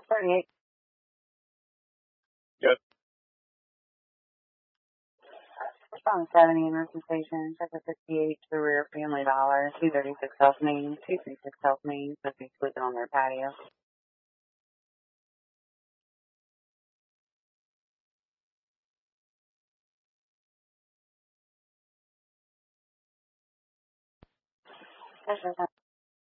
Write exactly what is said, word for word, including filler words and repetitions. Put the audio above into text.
thirty-eight. Good. Response seventy, emergency station, sector fifty-eight to the rear, Family Dollar, two thirty-six South Main, two thirty-six South Main, supposed to be sleeping on their patio. Yes, sir.